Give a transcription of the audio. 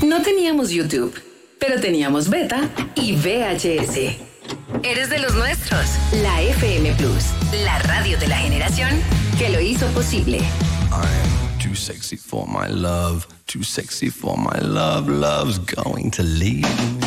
No teníamos YouTube, pero teníamos beta y VHS. Eres de los nuestros. La FM Plus, la radio de la generación que lo hizo posible. I'm too sexy for my love, too sexy for my love, love's going to leave me.